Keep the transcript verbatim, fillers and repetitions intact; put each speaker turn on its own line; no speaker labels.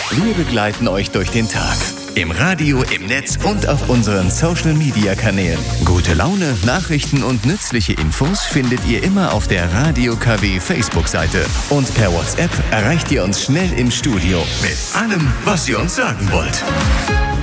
Wir begleiten euch durch den Tag. Im Radio, im Netz und auf unseren Social-Media-Kanälen. Gute Laune, Nachrichten und nützliche Infos findet ihr immer auf der Radio K W Facebook-Seite. Und per WhatsApp erreicht ihr uns schnell im Studio mit allem, was ihr uns sagen wollt.